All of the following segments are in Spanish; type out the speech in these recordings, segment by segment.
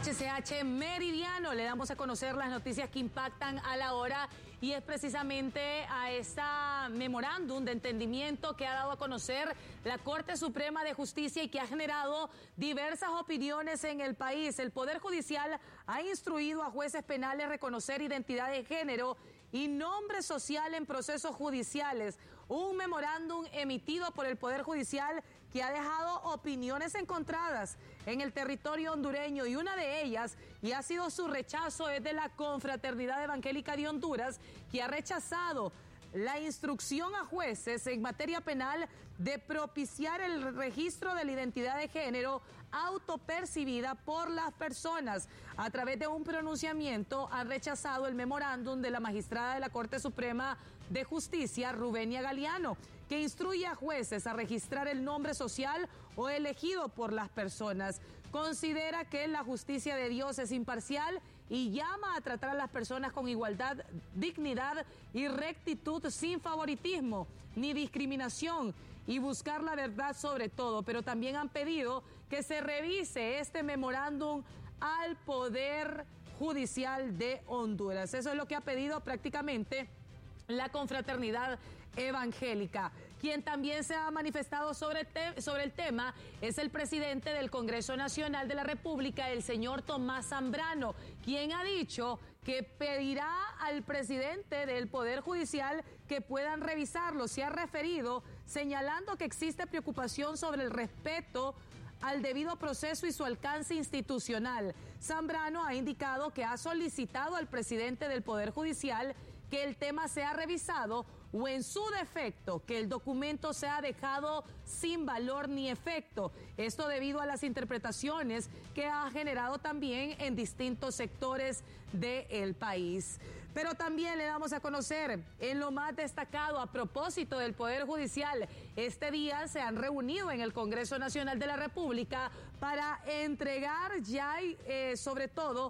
HCH Meridiano le damos a conocer las noticias que impactan a la hora y es precisamente a esta memorándum de entendimiento que ha dado a conocer la Corte Suprema de Justicia y que ha generado diversas opiniones en el país. El Poder Judicial ha instruido a jueces penales reconocer identidad de género y nombre social en procesos judiciales. Un memorándum emitido por el Poder Judicial que ha dejado opiniones encontradas en el territorio hondureño, y una de ellas, y ha sido su rechazo, es de la Confraternidad Evangélica de Honduras, que ha rechazado la instrucción a jueces en materia penal de propiciar el registro de la identidad de género autopercibida por las personas. A través de un pronunciamiento han rechazado el memorándum de la magistrada de la Corte Suprema de Justicia, Rubenia Galeano, que instruye a jueces a registrar el nombre social o elegido por las personas. Considera que la justicia de Dios es imparcial y llama a tratar a las personas con igualdad, dignidad y rectitud, sin favoritismo ni discriminación, y buscar la verdad sobre todo. Pero también han pedido que se revise este memorándum al Poder Judicial de Honduras. Eso es lo que ha pedido prácticamente la Confraternidad Evangélica. Quien también se ha manifestado sobre el tema es el presidente del Congreso Nacional de la República, el señor Tomás Zambrano, quien ha dicho que pedirá al presidente del Poder Judicial que puedan revisarlo. Se ha referido señalando que existe preocupación sobre el respeto al debido proceso y su alcance institucional. Zambrano ha indicado que ha solicitado al presidente del Poder Judicial que el tema sea revisado o, en su defecto, que el documento sea dejado sin valor ni efecto. Esto debido a las interpretaciones que ha generado también en distintos sectores del país. Pero también le damos a conocer en lo más destacado a propósito del Poder Judicial. Este día se han reunido en el Congreso Nacional de la República para entregar ya, sobre todo,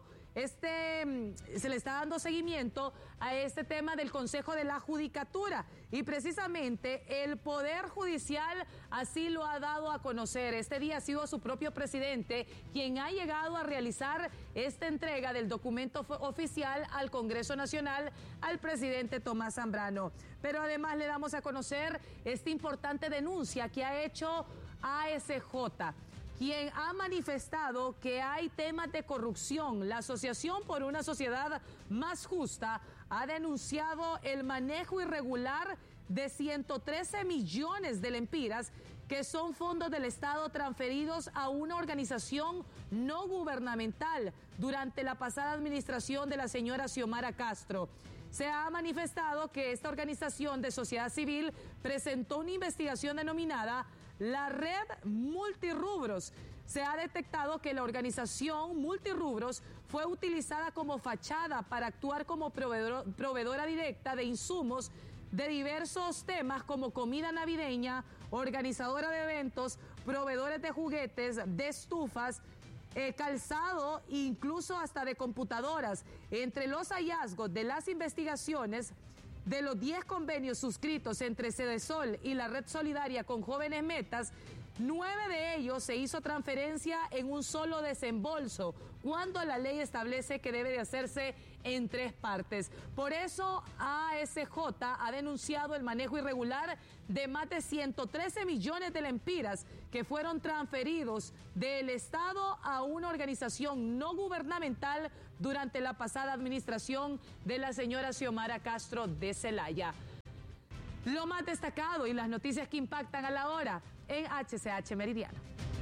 se le está dando seguimiento a este tema del Consejo de la Judicatura, y precisamente el Poder Judicial así lo ha dado a conocer. Este día ha sido su propio presidente quien ha llegado a realizar esta entrega del documento oficial al Congreso Nacional al presidente Tomás Zambrano. Pero además le damos a conocer esta importante denuncia que ha hecho ASJ, quien ha manifestado que hay temas de corrupción. La Asociación por una Sociedad Más Justa ha denunciado el manejo irregular de 113 millones de lempiras, que son fondos del Estado transferidos a una organización no gubernamental durante la pasada administración de la señora Xiomara Castro. Se ha manifestado que esta organización de sociedad civil presentó una investigación denominada la Red Multirrubros. Se ha detectado que la organización Multirrubros fue utilizada como fachada para actuar como proveedora directa de insumos de diversos temas como comida navideña, organizadora de eventos, proveedores de juguetes, de estufas, calzado, incluso hasta de computadoras. Entre los hallazgos de las investigaciones, de los 10 convenios suscritos entre Cedesol y la Red Solidaria con Jóvenes Metas, 9 de ellos se hizo transferencia en un solo desembolso, cuando la ley establece que debe de hacerse en 3 partes. Por eso ASJ ha denunciado el manejo irregular de más de 113 millones de lempiras que fueron transferidos del Estado a una organización no gubernamental durante la pasada administración de la señora Xiomara Castro de Celaya. Lo más destacado y las noticias que impactan a la hora en HCH Meridiano.